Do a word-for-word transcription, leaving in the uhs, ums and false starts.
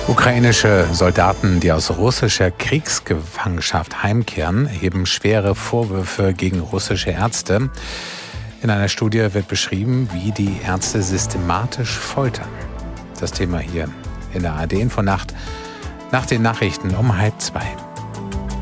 Ukrainische Soldaten, die aus russischer Kriegsgefangenschaft heimkehren, erheben schwere Vorwürfe gegen russische Ärzte. In einer Studie wird beschrieben, wie die Ärzte systematisch foltern. Das Thema hier in der A R D Infonacht nach den Nachrichten um halb zwei.